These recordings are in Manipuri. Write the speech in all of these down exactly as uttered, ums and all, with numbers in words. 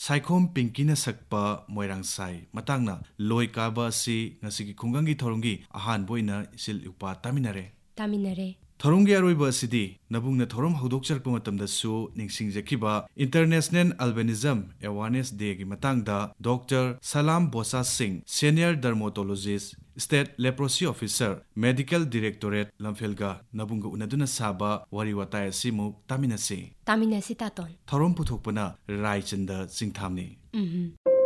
Saikhom Pinkina sakpa moirang sai matangna loi kaba si ngasigi khungangi thorungi ahan boina isil upa taminare taminare Thorungi aroiba asidi nabungna thorum hudokcharpa matamdasu ningsingjakiba International Albinism Awareness Day gi matangda Doctor Salam Bosa Singh Senior Dermatologist State Leprosy Officer Medical Directorate Lamfelga nabunga unaduna saba wari watai asimu taminasi taminasi taton Thorum puthokpana Raichanda Singthamni mhm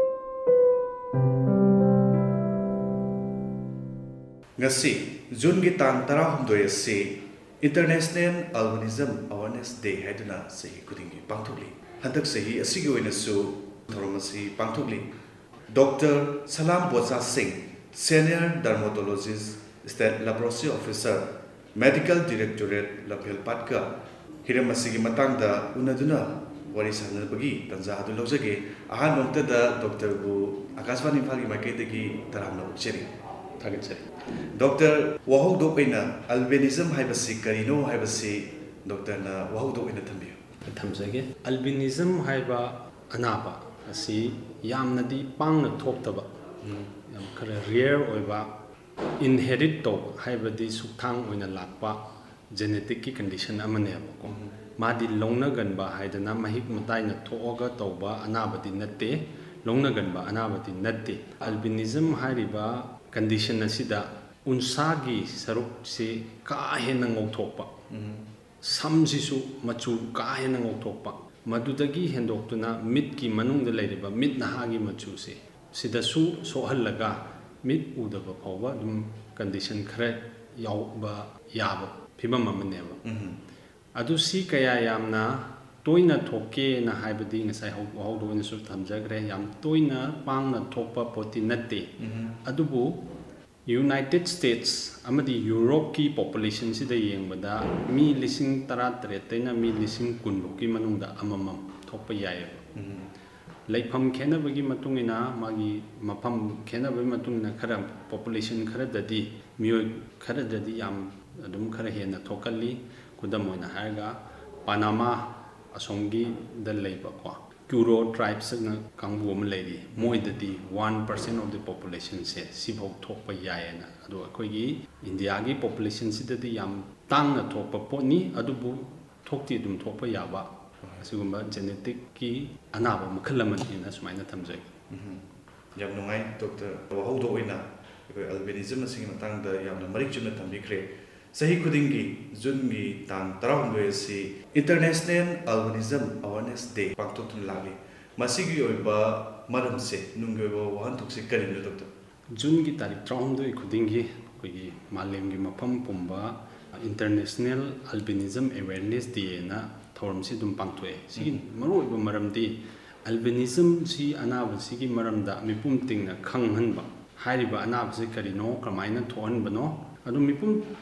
ngasi June gi tang tarahumdoi asi International Albinism Awareness Day haiduna sahi kudingi pangthokli handak sahi asigi oinasu thoromasi pangthokli Doctor Salam Bosa Singh Senior Dermatologist State Leprosy Officer Medical Directorate Lapel Patka hiramasi matangda unaduna wari sanabagi tanja adu lojage ahan noktada Doctor bu Akashvani Phagi Marketagi taramna ucheri Target Doctor Wahou Dokaina Albinism Haibasi Karino Haibasi Doctor Na Wahou Dokaina Tambi. Tamsage Albinism Haiba Anaba Asi Yamnadi Pang Toptaba Yam Kara rare Oiba Inherit to Haibadi Suktang Oina Lakpa genetic condition Amanebo Madi Lona Ganba Haidana Mahik Mataina Toga Toba Anabadi Nate Lona Ganba Anabadi Nate Albinism Haiba condition asida unsagi saruk si ka hena ngokthokpa samsisu machu ka hena ngokthokpa madudagi hendoktuna mit ki manungda leiriba mit nahagi machu si sidasu sohallaga mit udaba phawba dum condition khare yawba yaba phibam amaneba adu si kaya yamna toina thokke na haibadi ngasai hawdo ina su thamjagre yam toina pangna thokpa poti natte adubu United States amadi Europe ki population sida yengbada mi lising tara tretena mi lising kunbu ki manungda amamam thokpa yae laifam khenabagi matungina magi mafam khenabagi matungina khara population khara dadi mioi khara dadi yam adum khara hena thokalli kudamoina harga Panama asongi da leiba kwa Kuro tribes na kangbu am lady moi dadi one percent of the population se sibok thokpa yaena adu akoigi India gi population sidadi yam tangna thokpa poni adubu thokti dum thokpa yaba asigumba genetic ki anaba makhallaman ina sumaina thamjai yam nungai Doctor Wahoudo oina ekoi albinism asigi matangda yamna marik chuna thambikre Sahi Kudingi, Jungi, Tang, Tarahumdoi si International Albinism Awareness Day, Pangtotun Lali. Masigi oiba maram se, nungi oiba wahan tuksi karinu Doctor. Jungi tarik Tarahumdoi Kudingi, kuigi malemgi mapam pumba International Albinism Awareness Day na thorum si dum pangtoi. Sigi maru oiba maram di albinism si anaba sigi maram da mipum ting na khanghanba. Hairiba anaba si karino, kamaina thohan bano. Adu mipum